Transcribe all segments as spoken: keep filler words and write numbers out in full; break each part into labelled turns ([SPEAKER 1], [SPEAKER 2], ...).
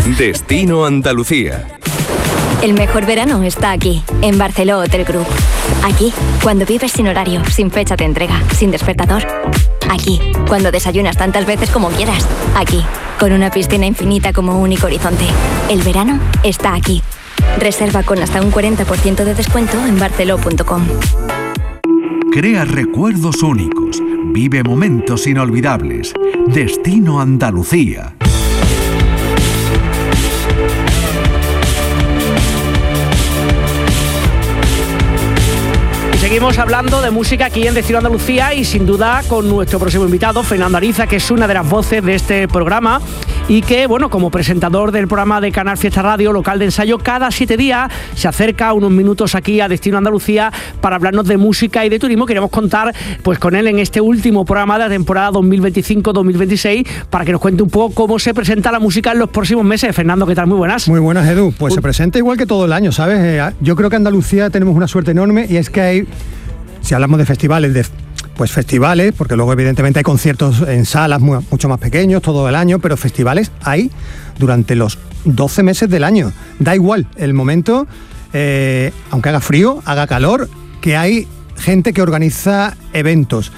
[SPEAKER 1] Destino Andalucía.
[SPEAKER 2] El mejor verano está aquí, en Barceló Hotel Group. Aquí, cuando vives sin horario, sin fecha de entrega, sin despertador. Aquí, cuando desayunas tantas veces como quieras. Aquí, con una piscina infinita como único horizonte. El verano está aquí. Reserva con hasta un cuarenta por ciento de descuento en barceló punto com.
[SPEAKER 3] Crea recuerdos únicos. Vive momentos inolvidables. Destino Andalucía.
[SPEAKER 4] Seguimos hablando de música aquí en Destino Andalucía y sin duda con nuestro próximo invitado, Fernando Ariza, que es una de las voces de este programa y que, bueno, como presentador del programa de Canal Fiesta Radio, local de ensayo, cada siete días se acerca unos minutos aquí a Destino Andalucía para hablarnos de música y de turismo. Queremos contar pues con él en este último programa de la temporada dos mil veinticinco dos mil veintiséis para que nos cuente un poco cómo se presenta la música en los próximos meses. Fernando, ¿qué tal? Muy buenas.
[SPEAKER 5] Muy buenas, Edu. Pues se presenta igual que todo el año, ¿sabes? Eh, yo creo que en Andalucía tenemos una suerte enorme y es que hay, si hablamos de festivales, de pues festivales, porque luego evidentemente hay conciertos en salas muy, mucho más pequeños todo el año, pero festivales hay durante los doce meses del año. Da igual el momento, eh, aunque haga frío, haga calor, que hay gente que organiza eventos.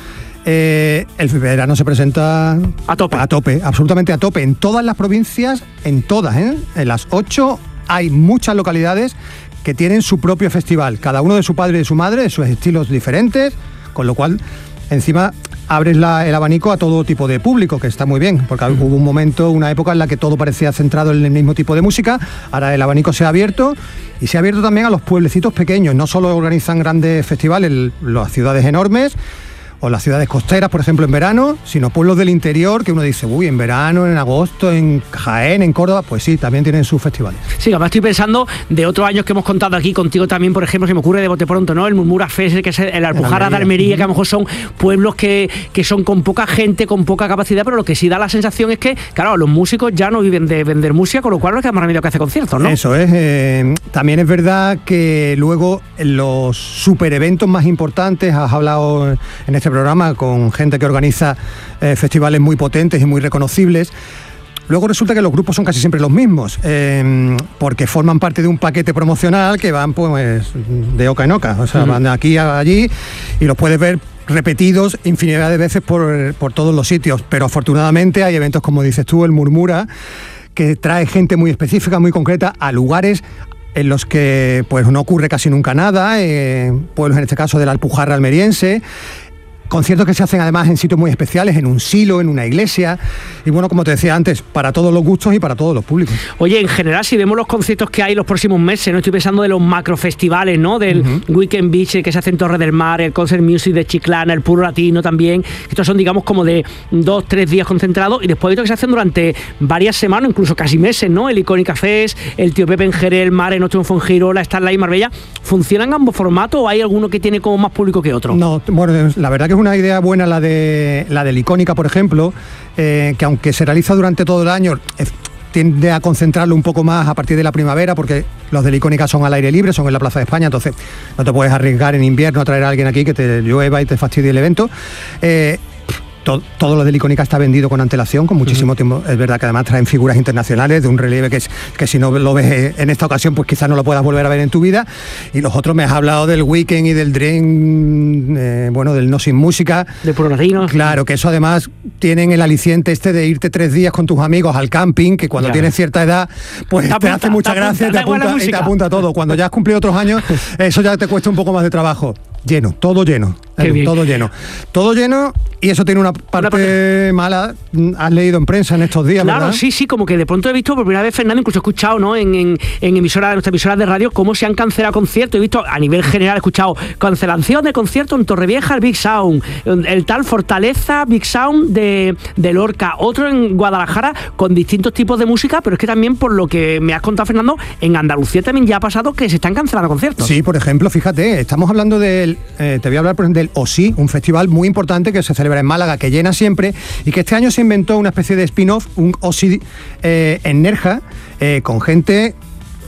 [SPEAKER 5] Eh, el verano se presenta
[SPEAKER 4] a tope.
[SPEAKER 5] A tope, absolutamente a tope, en todas las provincias, en todas, ¿eh? En las ocho hay muchas localidades que tienen su propio festival, cada uno de su padre y de su madre, de sus estilos diferentes, con lo cual encima abres la, el abanico a todo tipo de público, que está muy bien, porque hubo un momento, una época en la que todo parecía centrado en el mismo tipo de música. Ahora el abanico se ha abierto y se ha abierto también a los pueblecitos pequeños. No solo organizan grandes festivales las ciudades enormes o las ciudades costeras, por ejemplo, en verano, sino pueblos del interior que uno dice, uy, en verano, en agosto, en Jaén, en Córdoba, pues sí, también tienen sus festivales.
[SPEAKER 4] Sí, además estoy pensando de otros años que hemos contado aquí contigo también, por ejemplo, se me ocurre de bote pronto, ¿no? El Murmura Fest, que es el Alpujarra de Almería, que a lo mejor son pueblos que, que son con poca gente, con poca capacidad, pero lo que sí da la sensación es que, claro, los músicos ya no viven de vender música, con lo cual no queda más remedio que hacer conciertos, ¿no?
[SPEAKER 5] Eso es. Eh, también es verdad que luego los super eventos más importantes, has hablado en este programa con gente que organiza eh, festivales muy potentes y muy reconocibles. Luego resulta que los grupos son casi siempre los mismos, eh, porque forman parte de un paquete promocional que van pues de oca en oca, o sea, uh-huh. van de aquí a allí y los puedes ver repetidos infinidad de veces por, por todos los sitios, pero afortunadamente hay eventos, como dices tú, el Murmura, que trae gente muy específica, muy concreta, a lugares en los que pues no ocurre casi nunca nada, eh, pueblos en este caso de la Alpujarra almeriense. Conciertos que se hacen además en sitios muy especiales, en un silo, en una iglesia. Y bueno, como te decía antes, para todos los gustos y para todos los públicos.
[SPEAKER 4] Oye, en general, si vemos los conciertos que hay los próximos meses, no estoy pensando de los macrofestivales, ¿no? Del uh-huh. Weekend Beach que se hace en Torre del Mar, el Concert Music de Chiclana, el Puro Latino también. Estos son, digamos, como de dos, tres días concentrados. Y después hay otros que se hacen durante varias semanas, incluso casi meses, ¿no? El Icónica Fest, el Tío Pepe en Jerez, el Mar en Ocho en Fongirola, Starlight Marbella. ¿Funcionan ambos formatos o hay alguno que tiene como más público que otro?
[SPEAKER 5] No, bueno, la verdad que es una idea buena la de la del Icónica, por ejemplo, eh, que aunque se realiza durante todo el año, eh, tiende a concentrarlo un poco más a partir de la primavera, porque los del Icónica son al aire libre, son en la Plaza de España, entonces no te puedes arriesgar en invierno a traer a alguien aquí que te llueva y te fastidie el evento. Eh, Todo, todo lo del Icónica está vendido con antelación, con muchísimo uh-huh. tiempo. Es verdad que además traen figuras internacionales de un relieve que, es, que si no lo ves en esta ocasión, pues quizás no lo puedas volver a ver en tu vida. Y los otros, me has hablado del Weekend y del Dream, eh, bueno, del No Sin Música.
[SPEAKER 4] De Puro Latino.
[SPEAKER 5] Claro, que eso además tienen el aliciente este de irte tres días con tus amigos al camping, que cuando ya. tienes cierta edad, pues te, apunta, te hace mucha te gracia apunta, te apunta, y te apunta todo. Cuando ya has cumplido otros años, eso ya te cuesta un poco más de trabajo. Lleno, todo lleno, eh, todo lleno, todo lleno, y eso tiene una parte, una parte mala. Has leído en prensa en estos días,
[SPEAKER 4] claro,
[SPEAKER 5] ¿verdad?
[SPEAKER 4] sí, sí, como que de pronto he visto por primera vez, Fernando, incluso he escuchado, ¿no? En, en, en emisoras, nuestras emisoras de radio, cómo se han cancelado conciertos. He visto a nivel general, he escuchado cancelación de conciertos en Torrevieja, el Big Sound, el tal Fortaleza Big Sound de, de Lorca, otro en Guadalajara, con distintos tipos de música, pero es que también, por lo que me has contado, Fernando, en Andalucía también ya ha pasado que se están cancelando conciertos.
[SPEAKER 5] Sí, por ejemplo, fíjate, estamos hablando del Eh, te voy a hablar por ejemplo del O S I, un festival muy importante que se celebra en Málaga, que llena siempre, y que este año se inventó una especie de spin-off, un O S I eh, en Nerja, eh, con gente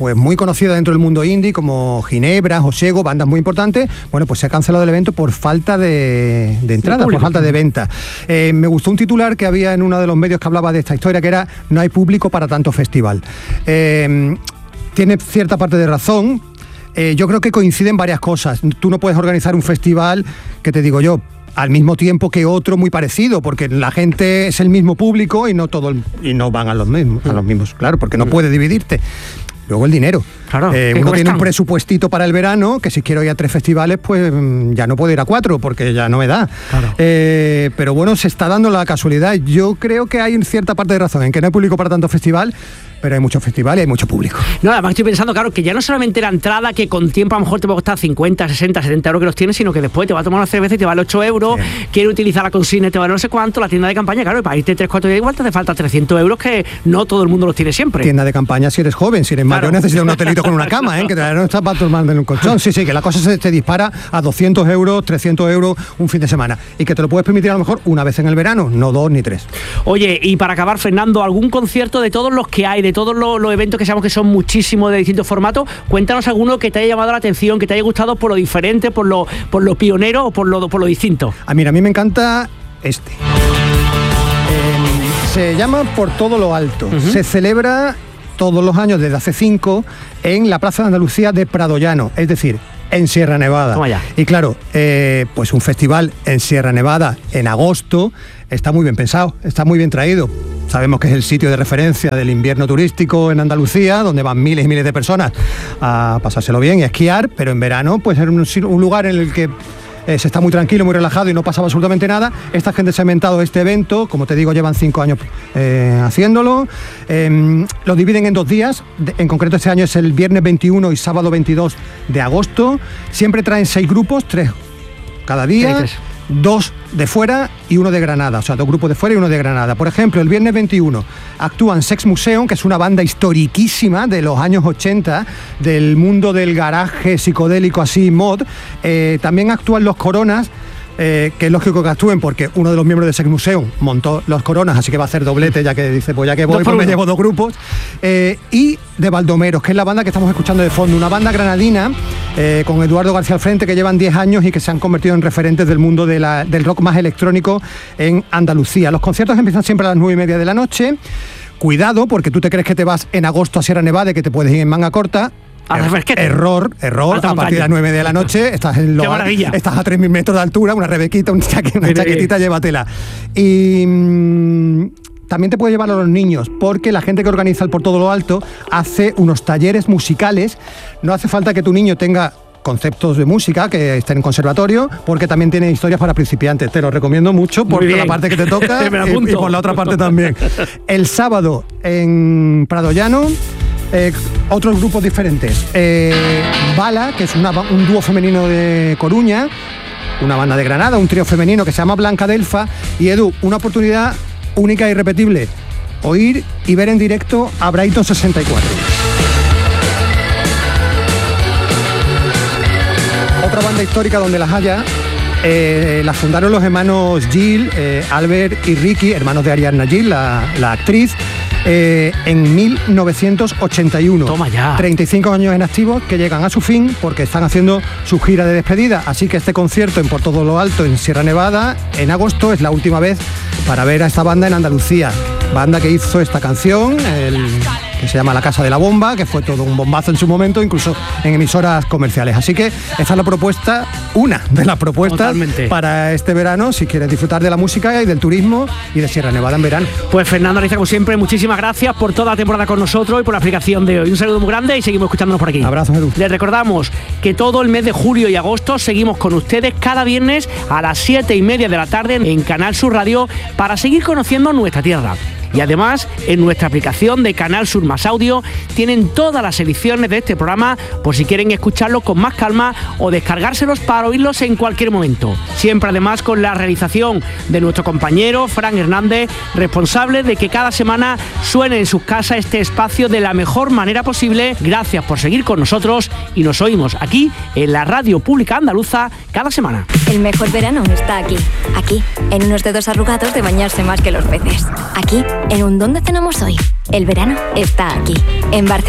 [SPEAKER 5] pues muy conocida dentro del mundo indie, como Ginebra, Josego, bandas muy importantes, bueno, pues se ha cancelado el evento por falta de, de entradas, por falta de venta. Eh, me gustó un titular que había en uno de los medios que hablaba de esta historia, que era "no hay público para tanto festival". Eh, tiene cierta parte de razón. Eh, yo creo que coinciden varias cosas. Tú no puedes organizar un festival, que te digo yo, al mismo tiempo que otro muy parecido, porque la gente es el mismo público y no todo el, y no van a los mismos, a los mismos, claro, porque no puede dividirte. Luego el dinero.
[SPEAKER 4] Claro,
[SPEAKER 5] eh, uno tiene un presupuestito para el verano, que si quiero ir a tres festivales, pues ya no puedo ir a cuatro, porque ya no me da.
[SPEAKER 4] Claro.
[SPEAKER 5] Eh, pero bueno, se está dando la casualidad. Yo creo que hay cierta parte de razón en que no hay público para tanto festival, pero hay muchos festivales y hay mucho público.
[SPEAKER 4] No, además estoy pensando, claro, que ya no solamente la entrada, que con tiempo a lo mejor te va a costar cincuenta, sesenta, setenta euros que los tienes, sino que después te va a tomar una cerveza y te vale ocho euros, sí. Quiere utilizar la consigna y te vale no sé cuánto, la tienda de campaña, claro, y para irte tres, cuatro días igual te hace falta trescientos euros, que no todo el mundo los tiene siempre.
[SPEAKER 5] Tienda de campaña si eres joven, si eres claro. mayor necesitas un hotelito con una cama, ¿eh? Que te darán zapatos más de un colchón. Sí, sí, que la cosa se te dispara a doscientos euros, trescientos euros un fin de semana. Y que te lo puedes permitir a lo mejor una vez en el verano, no dos ni tres.
[SPEAKER 4] Oye, y para acabar, Fernando, ¿algún concierto de todos los que hay, de todos los, los eventos que sabemos que son muchísimos de distintos formatos? Cuéntanos alguno que te haya llamado la atención, que te haya gustado por lo diferente, por lo, por lo pionero o por lo, por lo distinto.
[SPEAKER 5] A mí, a mí me encanta este. Eh, se llama Por Todo Lo Alto. Uh-huh. Se celebra todos los años desde hace cinco en la Plaza de Andalucía de Pradollano, es decir, en Sierra Nevada.
[SPEAKER 4] Toma ya.
[SPEAKER 5] Y claro, eh, pues un festival en Sierra Nevada en agosto está muy bien pensado, está muy bien traído. Sabemos que es el sitio de referencia del invierno turístico en Andalucía, donde van miles y miles de personas a pasárselo bien y a esquiar, pero en verano pues es un, un lugar en el que eh, se está muy tranquilo, muy relajado y no pasaba absolutamente nada. Esta gente se ha inventado este evento, como te digo, llevan cinco años eh, haciéndolo. Eh, lo dividen en dos días, en concreto este año es el viernes veintiuno y sábado veintidós de agosto. Siempre traen seis grupos, tres cada día. Dos de fuera y uno de Granada, o sea, dos grupos de fuera y uno de Granada. Por ejemplo, el viernes veintiuno actúan Sex Museum, que es una banda historiquísima de los años ochenta, del mundo del garaje psicodélico así, mod. Eh, también actúan Los Coronas, Eh, que es lógico que actúen porque uno de los miembros de Sex Museum montó Los Coronas, así que va a hacer doblete, ya que dice, pues ya que voy, pues me llevo dos grupos. Eh, y de Baldomeros, que es la banda que estamos escuchando de fondo, una banda granadina eh, con Eduardo García al frente, que llevan diez años y que se han convertido en referentes del mundo de la, del rock más electrónico en Andalucía. Los conciertos empiezan siempre a las nueve y media de la noche. Cuidado, porque tú te crees que te vas en agosto a Sierra Nevada y que te puedes ir en manga corta. Er, error, error, a partir de las nueve de la noche estás en lo, estás a tres mil metros de altura, una rebequita, una, chaque, una chaquetita, llévatela. Y mmm, también te puedes llevar a los niños, porque la gente que organiza el Por Todo Lo Alto hace unos talleres musicales. No hace falta que tu niño tenga conceptos de música, que estén en conservatorio, porque también tiene historias para principiantes. Te lo recomiendo mucho por la parte que te toca y, y por la otra parte también. El sábado en Pradollano, Eh, otros grupos diferentes. Eh, Bala, que es una, un dúo femenino de Coruña, una banda de Granada, un trío femenino que se llama Blanca Delfa. Y Edu, una oportunidad única e irrepetible: oír y ver en directo a Brighton sesenta y cuatro. Otra banda histórica donde las haya. Eh, la fundaron los hermanos Gil, eh, Albert y Ricky, hermanos de Ariadna Gil, la, la actriz, eh, en mil novecientos ochenta y uno.
[SPEAKER 4] Toma ya.
[SPEAKER 5] treinta y cinco años en activo que llegan a su fin porque están haciendo su gira de despedida. Así que este concierto en Por Todo Lo Alto, en Sierra Nevada, en agosto, es la última vez para ver a esta banda en Andalucía. Banda que hizo esta canción, el, que se llama La Casa de la Bomba, que fue todo un bombazo en su momento, incluso en emisoras comerciales. Así que esta es la propuesta, una de las propuestas Totalmente. Para este verano, si quieres disfrutar de la música y del turismo y de Sierra Nevada en verano.
[SPEAKER 4] Pues Fernando Ariza, como siempre, muchísimas gracias por toda la temporada con nosotros y por la explicación de hoy. Un saludo muy grande y seguimos escuchándonos por aquí.
[SPEAKER 5] Abrazos, Edu.
[SPEAKER 4] Les recordamos que todo el mes de julio y agosto seguimos con ustedes cada viernes a las siete y media de la tarde en Canal Sur Radio para seguir conociendo nuestra tierra. Y además, en nuestra aplicación de Canal Sur Más Audio tienen todas las ediciones de este programa por si quieren escucharlo con más calma o descargárselos para oírlos en cualquier momento. Siempre además con la realización de nuestro compañero Fran Hernández, responsable de que cada semana suene en sus casas este espacio de la mejor manera posible. Gracias por seguir con nosotros y nos oímos aquí en la Radio Pública Andaluza cada semana.
[SPEAKER 2] El mejor verano está aquí, aquí, en unos dedos arrugados de bañarse más que los peces. Aquí, en un ¿dónde cenamos hoy? El verano está aquí, en Barcelona.